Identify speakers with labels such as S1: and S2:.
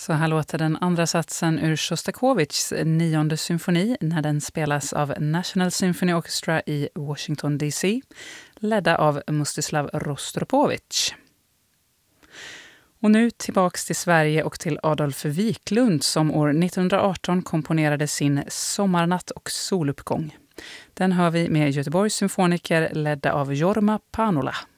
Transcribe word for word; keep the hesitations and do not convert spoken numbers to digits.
S1: Så här låter den andra satsen ur Sjostakovitjs nionde symfoni när den spelas av National Symphony Orchestra i Washington D C, ledda av Mstislav Rostropovich. Och nu tillbaks till Sverige och till Adolf Wiklund som år nittonhundraarton komponerade sin Sommarnatt och soluppgång. Den hör vi med Göteborgs symfoniker ledda av Jorma Panola.